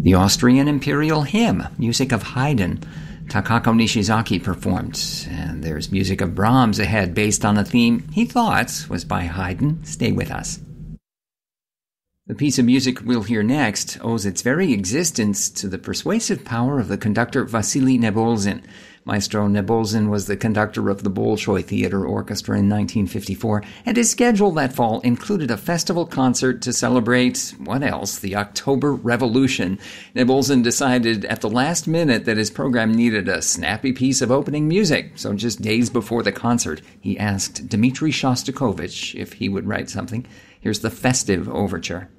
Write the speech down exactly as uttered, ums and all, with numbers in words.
The Austrian Imperial Hymn, music of Haydn, Takako Nishizaki performed, and there's music of Brahms ahead based on a theme he thought was by Haydn. Stay with us. The piece of music we'll hear next owes its very existence to the persuasive power of the conductor Vasily Nebolzin. Maestro Nebolzin was the conductor of the Bolshoi Theater Orchestra in nineteen fifty-four, and his schedule that fall included a festival concert to celebrate, what else, the October Revolution. Nebolzin decided at the last minute that his program needed a snappy piece of opening music, so just days before the concert, he asked Dmitri Shostakovich if he would write something. Here's the festive overture.